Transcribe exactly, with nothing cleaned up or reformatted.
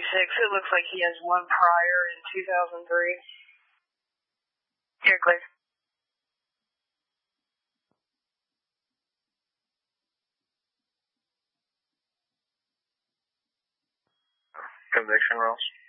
six. It looks like he has one prior in two thousand three. Here, clear. Conviction rolls.